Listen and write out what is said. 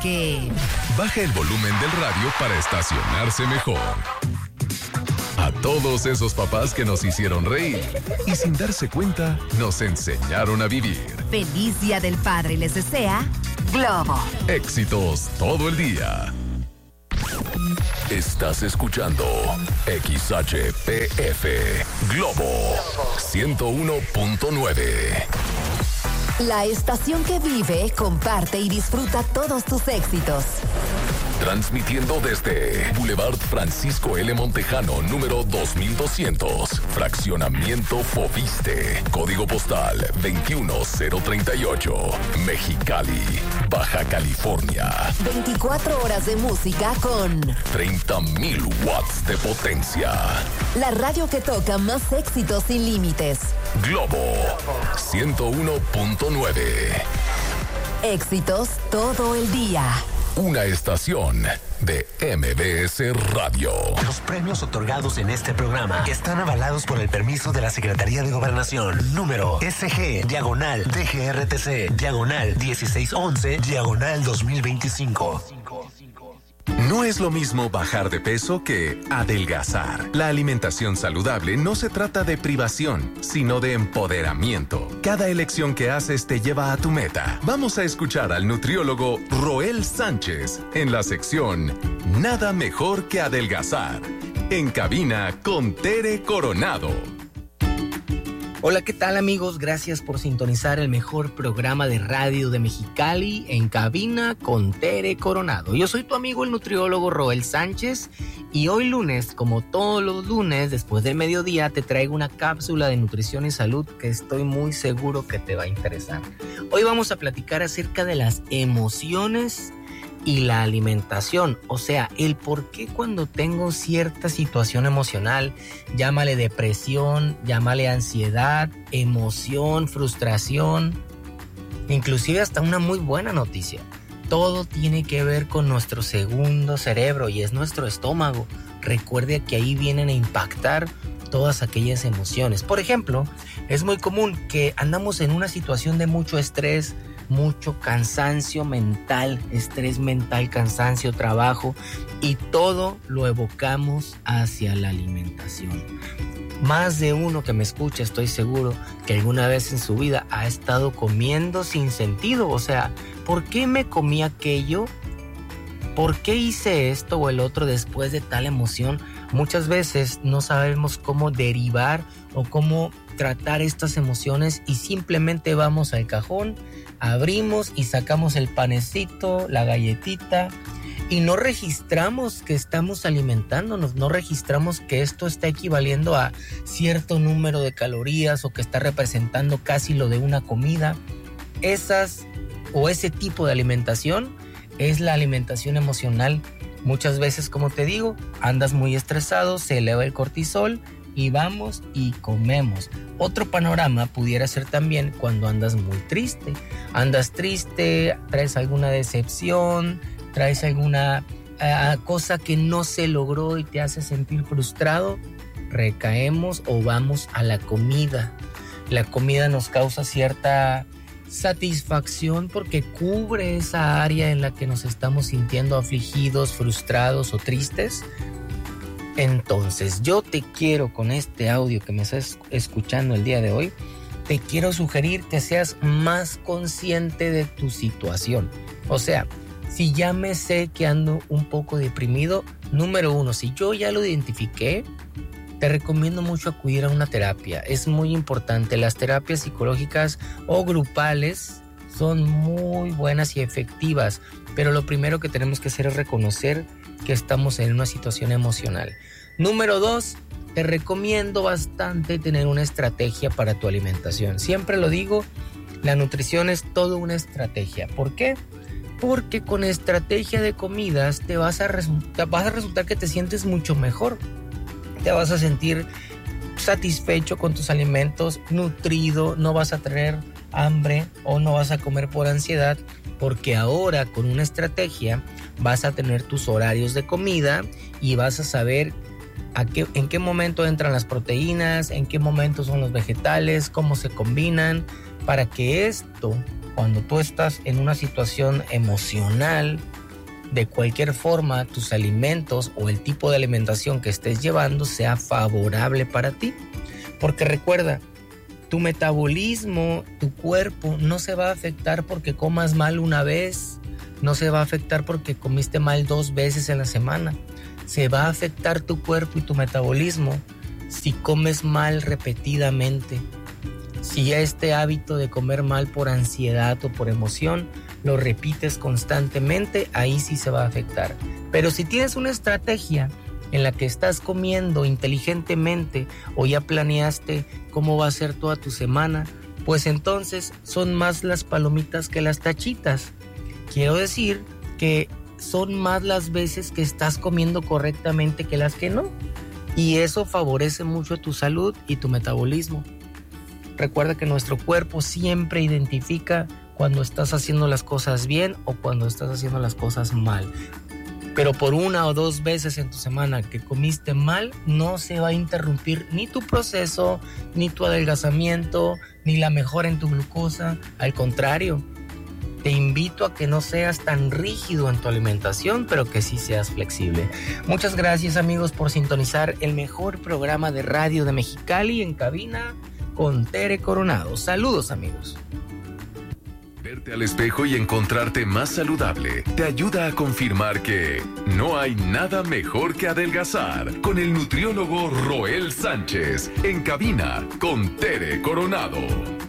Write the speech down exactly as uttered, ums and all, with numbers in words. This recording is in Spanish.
que... Baja el volumen del radio para estacionarse mejor. A todos esos papás que nos hicieron reír y sin darse cuenta nos enseñaron a vivir. Feliz Día del Padre les desea Globo. Éxitos todo el día. Estás escuchando X H P F Globo ciento uno punto nueve. La estación que vive, comparte y disfruta todos tus éxitos. Transmitiendo desde Boulevard Francisco L. Montejano, número dos mil doscientos, Fraccionamiento Foviste, Código Postal veintiuno cero treinta y ocho, Mexicali, Baja California. veinticuatro horas de música con treinta mil watts de potencia. La radio que toca más éxitos sin límites. Globo ciento uno punto nueve. Éxitos todo el día. Una estación de M B S Radio. Los premios otorgados en este programa están avalados por el permiso de la Secretaría de Gobernación. Número S G, diagonal, D G R T C, diagonal, dieciséis once, diagonal dos mil veinticinco. No es lo mismo bajar de peso que adelgazar. La alimentación saludable no se trata de privación, sino de empoderamiento. Cada elección que haces te lleva a tu meta. Vamos a escuchar al nutriólogo Roel Sánchez en la sección Nada mejor que adelgazar. En cabina con Tere Coronado. Hola, ¿qué tal amigos? Gracias por sintonizar el mejor programa de radio de Mexicali, En Cabina con Tere Coronado. Yo soy tu amigo el nutriólogo Roel Sánchez y hoy lunes, como todos los lunes, después del mediodía, te traigo una cápsula de nutrición y salud que estoy muy seguro que te va a interesar. Hoy vamos a platicar acerca de las emociones y la alimentación, o sea, el por qué cuando tengo cierta situación emocional, llámale depresión, llámale ansiedad, emoción, frustración, inclusive hasta una muy buena noticia. Todo tiene que ver con nuestro segundo cerebro y es nuestro estómago. Recuerde que ahí vienen a impactar todas aquellas emociones. Por ejemplo, es muy común que andamos en una situación de mucho estrés, mucho cansancio mental, estrés mental, cansancio, trabajo, y todo lo evocamos hacia la alimentación. Más de uno que me escucha, estoy seguro que alguna vez en su vida ha estado comiendo sin sentido. O sea, ¿por qué me comí aquello? ¿Por qué hice esto o el otro después de tal emoción? Muchas veces no sabemos cómo derivar o cómo tratar estas emociones y simplemente vamos al cajón, abrimos y sacamos el panecito, la galletita y no registramos que estamos alimentándonos, no registramos que esto está equivaliendo a cierto número de calorías o que está representando casi lo de una comida. Esas o ese tipo de alimentación es la alimentación emocional. Muchas veces, como te digo, andas muy estresado, se eleva el cortisol y vamos y comemos. Otro panorama pudiera ser también cuando andas muy triste. Andas triste, traes alguna decepción, traes alguna uh, cosa que no se logró y te hace sentir frustrado. Recaemos o vamos a la comida. La comida nos causa cierta satisfacción porque cubre esa área en la que nos estamos sintiendo afligidos, frustrados o tristes. Entonces, yo te quiero con este audio que me estás escuchando el día de hoy, te quiero sugerir que seas más consciente de tu situación. O sea, si ya me sé que ando un poco deprimido, número uno, si yo ya lo identifiqué, te recomiendo mucho acudir a una terapia. Es muy importante. Las terapias psicológicas o grupales son muy buenas y efectivas, pero lo primero que tenemos que hacer es reconocer que estamos en una situación emocional. Número dos, te recomiendo bastante tener una estrategia para tu alimentación. Siempre lo digo, la nutrición es toda una estrategia. ¿Por qué? Porque con estrategia de comidas te vas a, resu- te vas a resultar que te sientes mucho mejor. Te vas a sentir satisfecho con tus alimentos, nutrido, no vas a tener hambre o no vas a comer por ansiedad, porque ahora con una estrategia vas a tener tus horarios de comida y vas a saber a qué, en qué momento entran las proteínas, en qué momento son los vegetales, cómo se combinan, para que esto, cuando tú estás en una situación emocional de cualquier forma tus alimentos o el tipo de alimentación que estés llevando sea favorable para ti. Porque recuerda, tu metabolismo, tu cuerpo no se va a afectar porque comas mal una vez, no se va a afectar porque comiste mal dos veces en la semana. Se va a afectar tu cuerpo y tu metabolismo si comes mal repetidamente. Si este hábito de comer mal por ansiedad o por emoción lo repites constantemente, ahí sí se va a afectar. Pero si tienes una estrategia en la que estás comiendo inteligentemente o ya planeaste cómo va a ser toda tu semana, pues entonces son más las palomitas que las tachitas. Quiero decir que son más las veces que estás comiendo correctamente que las que no. Y eso favorece mucho tu salud y tu metabolismo. Recuerda que nuestro cuerpo siempre identifica cuando estás haciendo las cosas bien o cuando estás haciendo las cosas mal. Pero por una o dos veces en tu semana que comiste mal, no se va a interrumpir ni tu proceso, ni tu adelgazamiento, ni la mejora en tu glucosa. Al contrario, te invito a que no seas tan rígido en tu alimentación, pero que sí seas flexible. Muchas gracias, amigos, por sintonizar el mejor programa de radio de Mexicali en cabina con Tere Coronado. Saludos, amigos. Verte al espejo y encontrarte más saludable te ayuda a confirmar que no hay nada mejor que adelgazar con el nutriólogo Roel Sánchez en cabina con Tere Coronado.